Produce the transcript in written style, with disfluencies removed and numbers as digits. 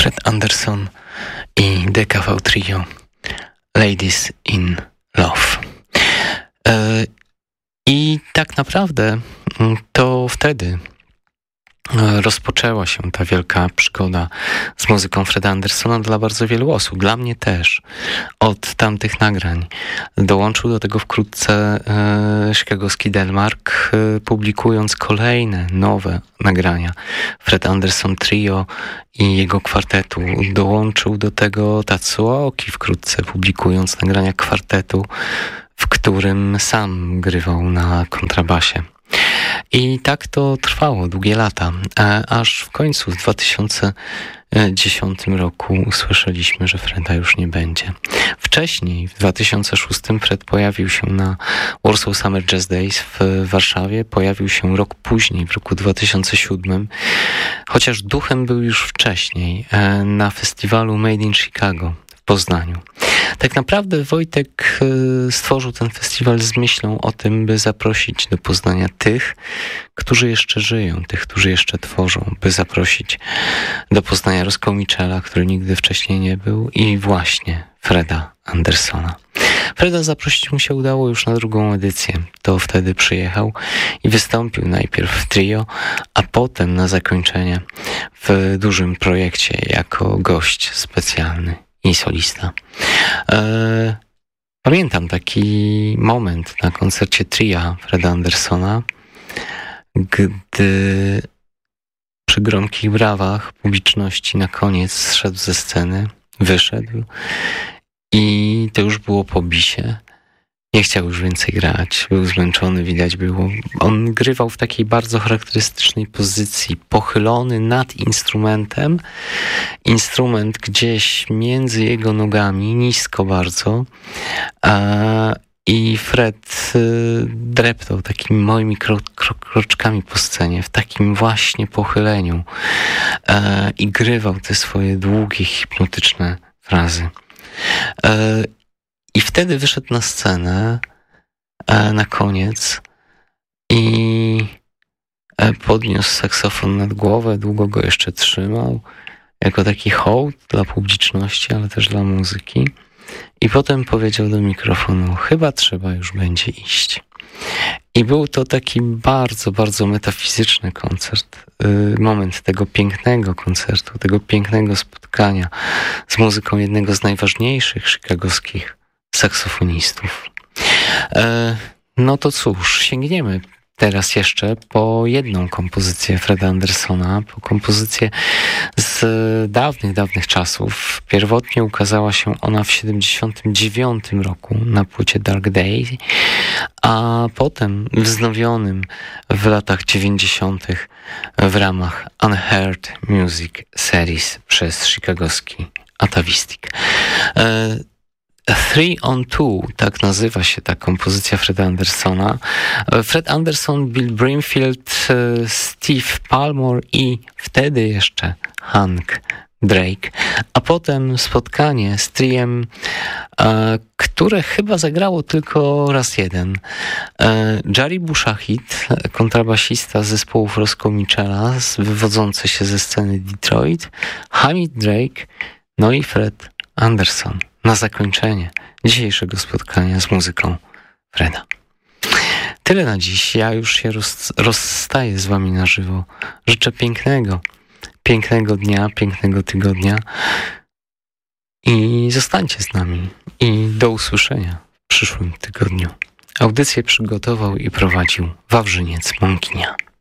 Fred Anderson i DKV Trio Ladies in Love. I tak naprawdę to wtedy rozpoczęła się ta wielka przygoda z muzyką Freda Andersona dla bardzo wielu osób. Dla mnie też. Od tamtych nagrań dołączył do tego wkrótce chicagowski Delmark, publikując kolejne nowe nagrania. Fred Anderson Trio i jego kwartetu. Dołączył do tego Tatsuo Aoki wkrótce, publikując nagrania kwartetu, w którym sam grywał na kontrabasie. I tak to trwało długie lata, aż w końcu w 2010 roku usłyszeliśmy, że Freda już nie będzie. Wcześniej, w 2006, Fred pojawił się na Warsaw Summer Jazz Days w Warszawie, pojawił się rok później, w roku 2007, chociaż duchem był już wcześniej na festiwalu Made in Chicago w Poznaniu. Tak naprawdę Wojtek stworzył ten festiwal z myślą o tym, by zaprosić do Poznania tych, którzy jeszcze żyją, tych, którzy jeszcze tworzą, by zaprosić do Poznania Roscoe Mitchella, który nigdy wcześniej nie był, i właśnie Freda Andersona. Freda zaprosić mu się udało już na drugą edycję. To wtedy przyjechał i wystąpił najpierw w trio, a potem na zakończenie w dużym projekcie jako gość specjalny i solista. Pamiętam taki moment na koncercie tria Freda Andersona, gdy przy gromkich brawach publiczności na koniec zszedł ze sceny, wyszedł i to już było po bisie. Nie chciał już więcej grać, był zmęczony, widać było. On grywał w takiej bardzo charakterystycznej pozycji, pochylony nad instrumentem. Instrument gdzieś między jego nogami, nisko bardzo. I Fred dreptał takimi małymi kroczkami po scenie, w takim właśnie pochyleniu. I grywał te swoje długie, hipnotyczne frazy. I wtedy wyszedł na scenę na koniec i podniósł saksofon nad głowę, długo go jeszcze trzymał, jako taki hołd dla publiczności, ale też dla muzyki. I potem powiedział do mikrofonu: chyba trzeba już będzie iść. I był to taki bardzo, bardzo metafizyczny koncert. Moment tego pięknego koncertu, tego pięknego spotkania z muzyką jednego z najważniejszych chicagowskich saksofonistów. No to cóż, sięgniemy teraz jeszcze po jedną kompozycję Freda Andersona, po kompozycję z dawnych czasów. Pierwotnie ukazała się ona w 1979 roku na płycie Dark Day, a potem wznowionym w latach 90. w ramach Unheard Music Series przez chicagowski Atavistic. 3 on 2, tak nazywa się ta kompozycja Freda Andersona. Fred Anderson, Bill Brimfield, Steve Palmer i wtedy jeszcze Hank Drake, a potem spotkanie z triem, które chyba zagrało tylko raz jeden. Jerry Bushahid, kontrabasista z zespołów Roscoe Mitchella, wywodzący się ze sceny Detroit, Hamid Drake, no i Fred Anderson na zakończenie dzisiejszego spotkania z muzyką Freda. Tyle na dziś. Ja już się rozstaję z wami na żywo. Życzę pięknego dnia, pięknego tygodnia i zostańcie z nami. I do usłyszenia w przyszłym tygodniu. Audycję przygotował i prowadził Wawrzyniec Mąkinia.